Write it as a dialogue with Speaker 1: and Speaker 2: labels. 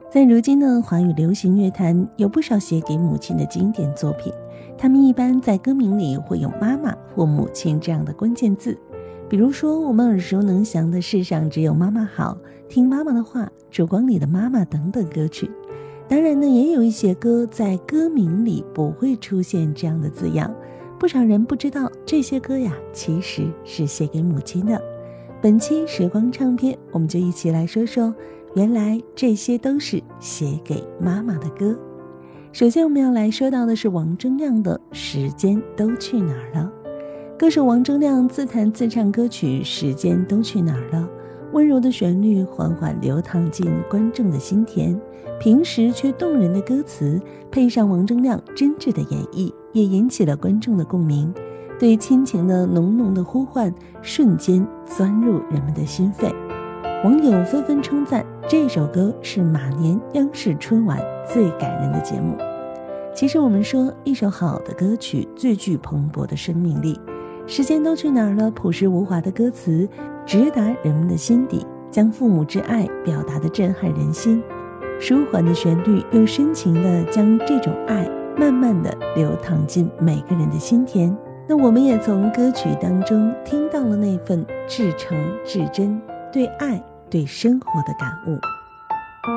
Speaker 1: 在如今的华语流行乐坛，有不少写给母亲的经典作品，他们一般在歌名里会有妈妈或母亲这样的关键字。比如说我们耳熟能详的世上只有妈妈好、听妈妈的话、烛光里的妈妈等等歌曲。当然呢，也有一些歌在歌名里不会出现这样的字样，不少人不知道这些歌呀其实是写给母亲的。本期时光唱片，我们就一起来说说原来这些都是写给妈妈的歌。首先我们要来说到的是王铮亮的《时间都去哪儿了》。歌手王铮亮自弹自唱歌曲《时间都去哪儿了》，温柔的旋律缓缓流淌进观众的心田，平实却动人的歌词配上王铮亮真挚的演绎，也引起了观众的共鸣，对亲情的浓浓的呼唤瞬间钻入人们的心肺。网友纷纷称赞这首歌是马年央视春晚最感人的节目。其实我们说，一首好的歌曲最具蓬勃的生命力。时间都去哪儿了，朴实无华的歌词直达人们的心底，将父母之爱表达得震撼人心。舒缓的旋律又深情地将这种爱慢慢地流淌进每个人的心田。那我们也从歌曲当中听到了那份至诚至真对爱对生活的感悟。